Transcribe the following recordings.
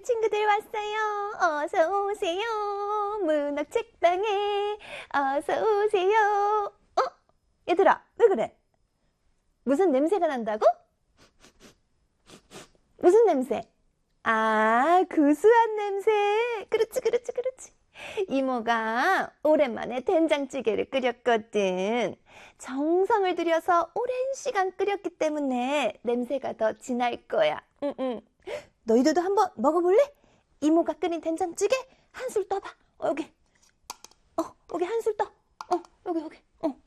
친구들 왔어요. 어서 오세요. 문학 책방에 어서 오세요. 얘들아, 왜 그래? 무슨 냄새가 난다고? 무슨 냄새? 아, 구수한 냄새. 그렇지. 이모가 오랜만에 된장찌개를 끓였거든. 정성을 들여서 오랜 시간 끓였기 때문에 냄새가 더 진할 거야. 너희들도 한번 먹어볼래? 이모가 끓인 된장찌개 한 술 떠봐. 여기. 여기 한 술 떠. 여기.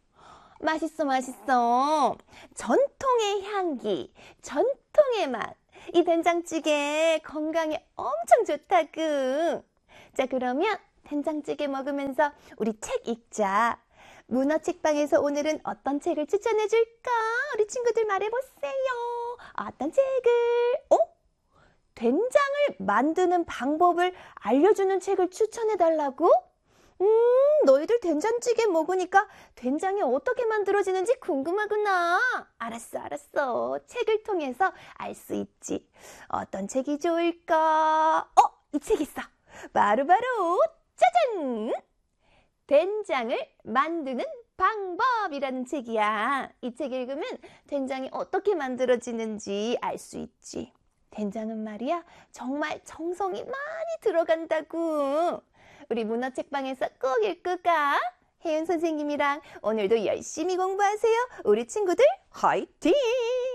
맛있어. 전통의 향기, 전통의 맛. 이 된장찌개 건강에 엄청 좋다구. 자, 그러면 된장찌개 먹으면서 우리 책 읽자. 문어책방에서 오늘은 어떤 책을 추천해 줄까? 우리 친구들 말해보세요. 어떤 책을? 된장을 만드는 방법을 알려주는 책을 추천해 달라고? 너희들 된장찌개 먹으니까 된장이 어떻게 만들어지는지 궁금하구나. 알았어. 책을 통해서 알 수 있지. 어떤 책이 좋을까? 이 책 있어. 바로 짜잔! 된장을 만드는 방법이라는 책이야. 이 책 읽으면 된장이 어떻게 만들어지는지 알 수 있지. 된장은 말이야, 정말 정성이 많이 들어간다고. 우리 문어책방에서 꼭 읽고 가. 혜윤 선생님이랑 오늘도 열심히 공부하세요. 우리 친구들 화이팅!